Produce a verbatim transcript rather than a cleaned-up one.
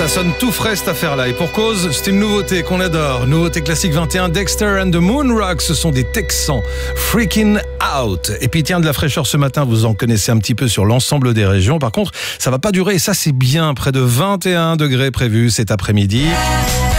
Ça sonne tout frais cette affaire-là. Et pour cause, c'est une nouveauté qu'on adore. Nouveauté classique vingt et un, Dexter and the Moonrocks. Ce sont des Texans. Freaking out. Et puis tiens, de la fraîcheur ce matin, vous en connaissez un petit peu sur l'ensemble des régions. Par contre, ça va pas durer et ça c'est bien. Près de vingt et un degrés prévus cet après-midi.